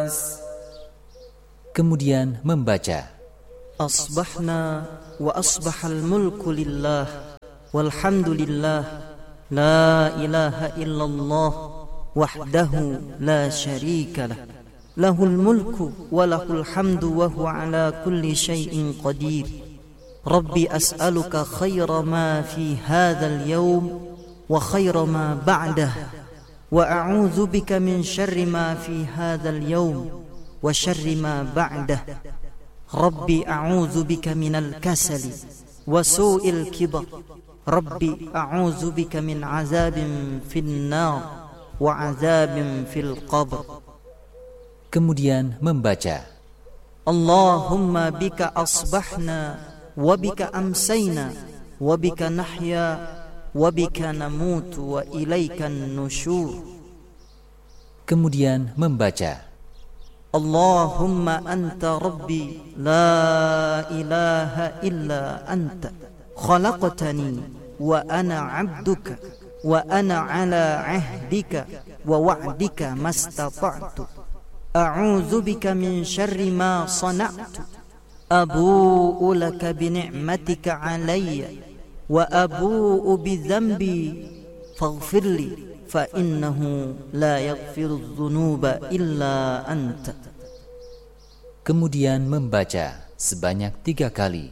Kemudian membaca Asbahna wa asbahal mulku lillah walhamdulillah la ilaha illallah wahdahu la syarika lah lahul mulku wa lahul hamdu wa huwa ala kulli syai'in qadir. Rabbi as'aluka khaira ma fi hadzal yawm wa khaira ma ba'dah wa a'udzu bika min syarri ma fi hadzal yawm wa syarri ma ba'dah. Rabbi a'udzu bika minal kasali wa su'il kibar. Rabbi a'udzu bika min azabin fin nar wa azabin fil qabr. Kemudian membaca Allahumma bika asbahna wa bika amsayna wa bika nahya wa bika namutu wa ilaikan nusyur. Kemudian membaca Allahumma anta rabbi la ilaha illa anta khalaqtani wa ana abduka wa ana ala ahdika wa wa'dika mastata'tu a'udzu bika min syarri ma sana'tu abu'u laka bi ni'matika 'alayya wa abu'u bi dhanbi faghfirli fa innahu la yaghfiru dzunuba illa anta. Kemudian membaca sebanyak 3 kali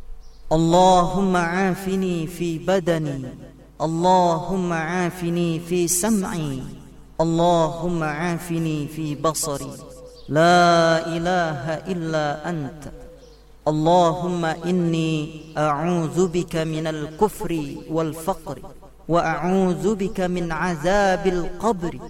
Allahumma afini fi badani Allahumma afini fi sam'i Allahumma afini fi basari la ilaha illa anta. Allahumma inni a'udzu bika minal kufri wal faqri wa a'udzu bika min azabil qabri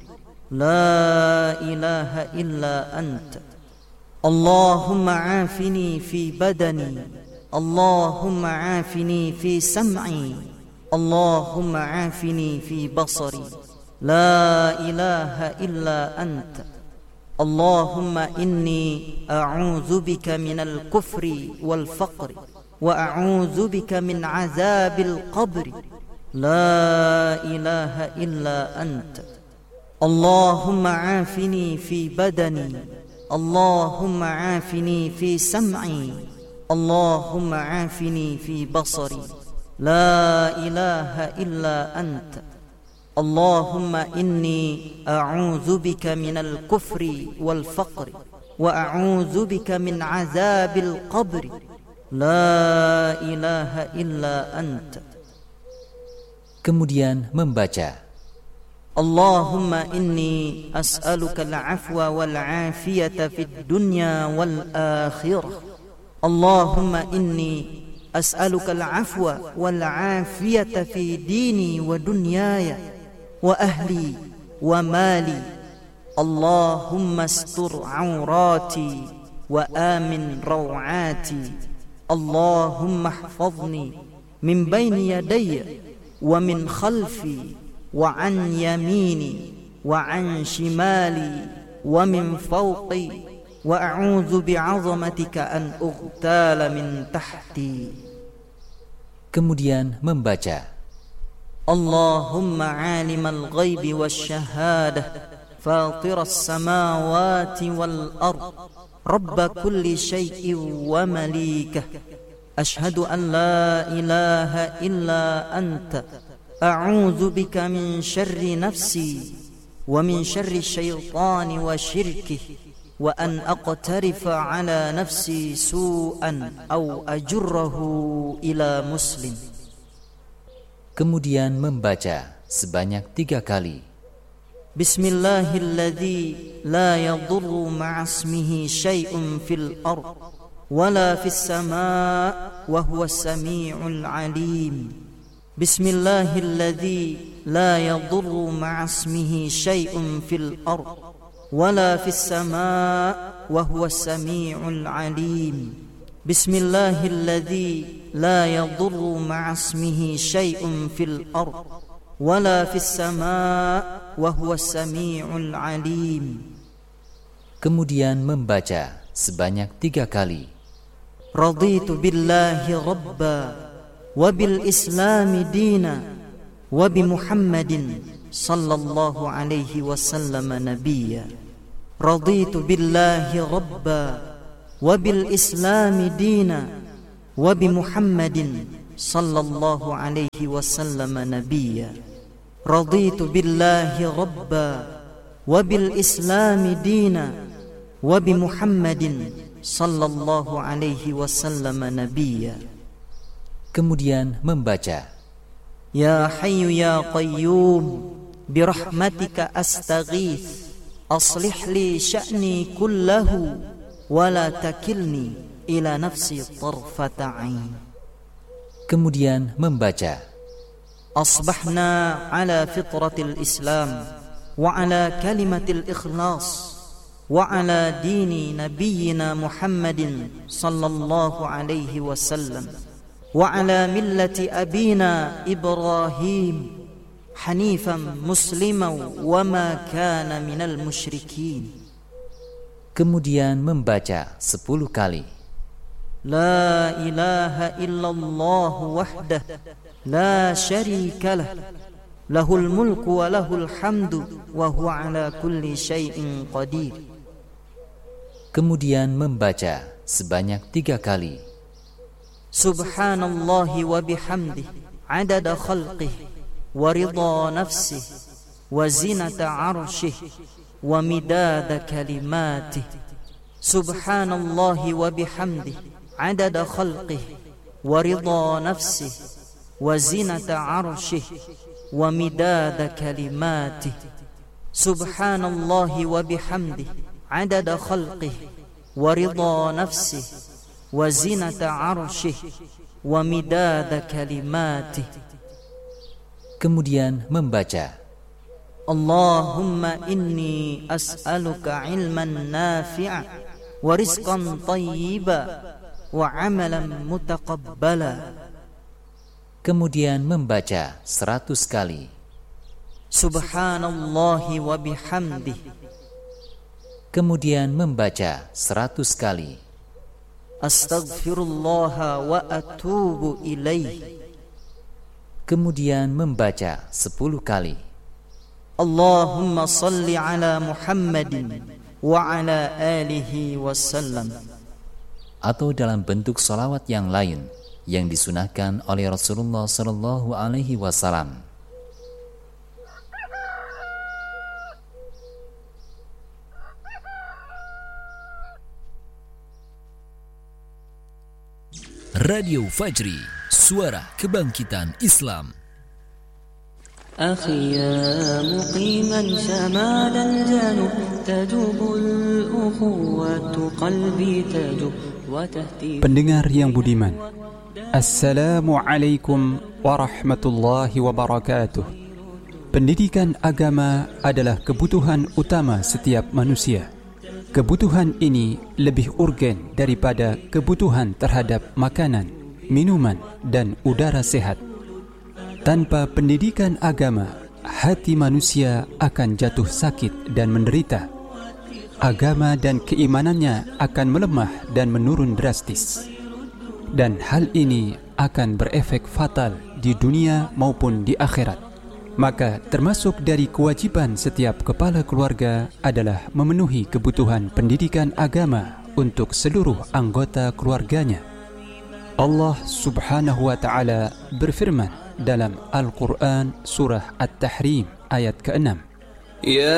la ilaha illa anta. Allahumma afini fi badani Allahumma afini fi sam'i Allahumma afini fi basari la ilaha illa anta. Allahumma inni a'udzu bika minal kufri wal faqri wa a'udzu bika min azabil qabri la ilaha illa anta. Allahumma afini fi badani Allahumma afini fi sam'i Allahumma afini fi basari la ilaha illa anta. Allahumma inni a'udzu bika minal kufri wal faqri wa a'udzu bika min azabil qabri la ilaha illa anta. Kemudian membaca Allahumma inni as'aluka al-'afwa wal 'afiyata fid dunya wal akhirah. Allahumma inni as'aluka al-'afwa wal 'afiyata fi dini wa dunyaya wa ahli wa mali. Allahumma astur 'aurati wa amin raw'ati. Allahumma ihfazni min bayni yadayya wa min khalfi wa an yamini wa an shimali wa min fawqi wa a'udzu bi'azamatika an ughtala min tahti. Kemudian membaca Allahumma 'alimal ghaibi wasyahadah fatiras samawati wal ard rabb kulli syai'in wa malikah ashhadu an la ilaha illa anta a'udzu bika min syarri nafsi wa min syarri syaitani wa syirkihi wa an aqtarifa ala nafsi su'an aw ajurrahu ila muslim. Kemudian membaca sebanyak 3 kali Bismillahilladzi la yadurru ma'asmihi syai'un fil ard wala fis samaa' wa huwas samii'ul 'aliim. Bismillahilladzi la yadurru ma'asmihi syai'un fil ard wala fis samaa' wa huwas samii'ul 'aliim. Bismillahilladzi la yadurru ma'asmihi syai'un fil ard wala fis samaa' wa huwas samii'ul 'aliim. Kemudian membaca sebanyak 3 kali Raditu billahi rabba wa bil islami dina wa bi Muhammadin sallallahu alaihi wasallam nabiyya. raditu billahi rabba wa bil islami dina wa bi Muhammadin sallallahu alaihi wasallam nabiyya. Raditu billahi rabba wa bil islami dina wa bi Muhammadin sallallahu alaihi wasallam nabiyya. Kemudian membaca, Ya Hayyu Ya Qayyum birahmatika astaghith aslih li sya'ni kullahu wa la takilni ila nafsi tarfata ain. Kemudian membaca, Asbahna ala fitratil Islam wa ala kalimatil ikhlas wa ala dini nabiyyina Muhammadin sallallahu alaihi wasallam wa ala millati abina Ibrahim hanifan musliman wa ma kana minal musyrikin. Kemudian membaca 10 kali. La ilaha illallah wahdah la syarika lah lahul mulku wa lahul hamdu wa huwa ala kulli syai'in qadir. Kemudian membaca sebanyak 3 kali. Subhanallahi wa bihamdih adada khalqih wa ridha nafsih wa zinata arshih wa midada kalimatih. Subhanallahi wa bihamdih adada khalqih wa ridha nafsih wa zinata arshih wa midada kalimatih. Subhanallahi wa bihamdih adada khalqih wa ridha nafsih wa zinata arshih wa midada kalimatih. Kemudian membaca, Allahumma inni as'aluka ilman nafi'a wa rizqan tayyiba wa amalan mutaqabbala. Kemudian membaca 100 kali. Subhanallahi wa bihamdih. Kemudian membaca 100 kali. Astaghfirullah wa atubu ilaih. Kemudian membaca 10 kali. Allahumma salli ala Muhammadin wa ala alihi wasallam. Atau dalam bentuk salawat yang lain yang disunahkan oleh Rasulullah sallallahu alaihi wasallam. Radio Fajri, suara kebangkitan Islam. أخي يا مقيما شمال الجنوب تجوب الأخوة قلبي تجوب وتهتي. Pendengar yang budiman, Assalamualaikum warahmatullahi wabarakatuh. Pendidikan agama adalah kebutuhan utama setiap manusia. Kebutuhan ini lebih urgen daripada kebutuhan terhadap makanan, minuman, dan udara sehat. Tanpa pendidikan agama, hati manusia akan jatuh sakit dan menderita. Agama dan keimanannya akan melemah dan menurun drastis. Dan hal ini akan berefek fatal di dunia maupun di akhirat. Maka termasuk dari kewajiban setiap kepala keluarga adalah memenuhi kebutuhan pendidikan agama untuk seluruh anggota keluarganya. Allah Subhanahu wa ta'ala berfirman dalam Al-Quran surah At-Tahrim ayat ke-6, Ya